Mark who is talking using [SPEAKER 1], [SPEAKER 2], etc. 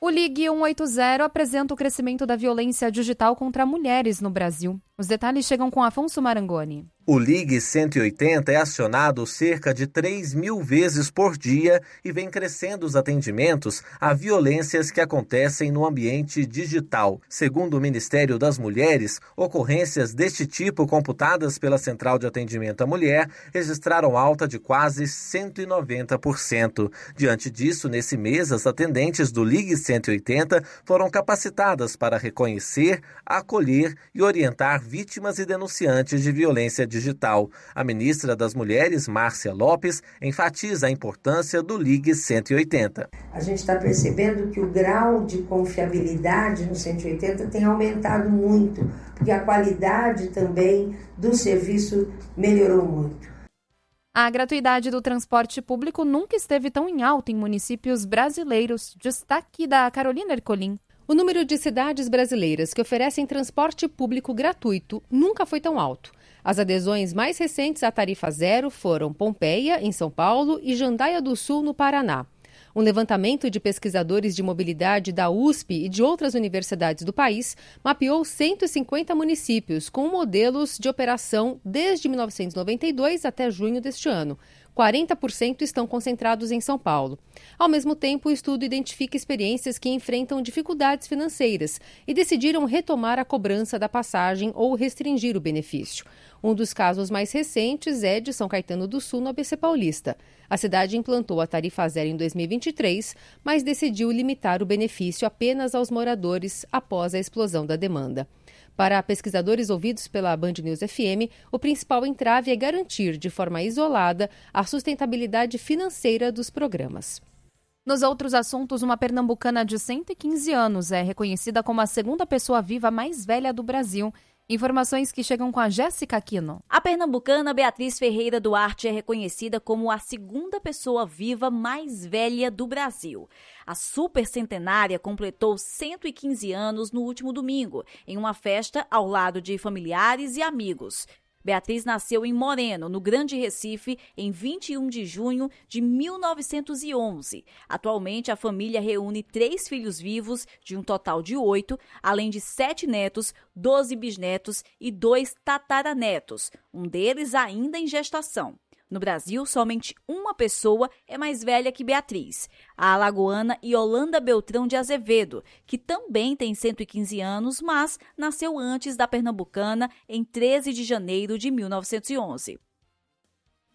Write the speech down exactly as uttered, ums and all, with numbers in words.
[SPEAKER 1] O Ligue cento e oitenta apresenta o crescimento da violência digital contra mulheres no Brasil. Os detalhes chegam com Afonso Marangoni.
[SPEAKER 2] O Ligue cento e oitenta é acionado cerca de três mil vezes por dia e vem crescendo os atendimentos a violências que acontecem no ambiente digital. Segundo o Ministério das Mulheres, ocorrências deste tipo computadas pela Central de Atendimento à Mulher registraram alta de quase cento e noventa por cento. Diante disso, nesse mês, as atendentes do Ligue cento e oitenta foram capacitadas para reconhecer, acolher e orientar vítimas e denunciantes de violência digital. A ministra das Mulheres, Márcia Lopes, enfatiza a importância do Ligue cento e oitenta.
[SPEAKER 3] A gente está percebendo que o grau de confiabilidade no cento e oitenta tem aumentado muito, porque a qualidade também do serviço melhorou muito.
[SPEAKER 1] A gratuidade do transporte público nunca esteve tão em alta em municípios brasileiros. Destaque da Carolina Ercolim.
[SPEAKER 4] O número de cidades brasileiras que oferecem transporte público gratuito nunca foi tão alto. As adesões mais recentes à tarifa zero foram Pompeia, em São Paulo, e Jandaia do Sul, no Paraná. Um levantamento de pesquisadores de mobilidade da U S P e de outras universidades do país mapeou cento e cinquenta municípios com modelos de operação desde mil novecentos e noventa e dois até junho deste ano. quarenta por cento estão concentrados em São Paulo. Ao mesmo tempo, o estudo identifica experiências que enfrentam dificuldades financeiras e decidiram retomar a cobrança da passagem ou restringir o benefício. Um dos casos mais recentes é de São Caetano do Sul, no A B C Paulista. A cidade implantou a tarifa zero em dois mil e vinte e três, mas decidiu limitar o benefício apenas aos moradores após a explosão da demanda. Para pesquisadores ouvidos pela Band News F M, o principal entrave é garantir, de forma isolada, a sustentabilidade financeira dos programas.
[SPEAKER 1] Nos outros assuntos, uma pernambucana de cento e quinze anos é reconhecida como a segunda pessoa viva mais velha do Brasil. Informações que chegam com a Jéssica Aquino.
[SPEAKER 5] A pernambucana Beatriz Ferreira Duarte é reconhecida como a segunda pessoa viva mais velha do Brasil. A supercentenária completou cento e quinze anos no último domingo, em uma festa ao lado de familiares e amigos. Beatriz nasceu em Moreno, no Grande Recife, em vinte e um de junho de mil novecentos e onze. Atualmente, a família reúne três filhos vivos, de um total de oito, além de sete netos, doze bisnetos e dois tataranetos, um deles ainda em gestação. No Brasil, somente uma pessoa é mais velha que Beatriz, a alagoana Yolanda Beltrão de Azevedo, que também tem cento e quinze anos, mas nasceu antes da pernambucana em treze de janeiro de mil novecentos e onze.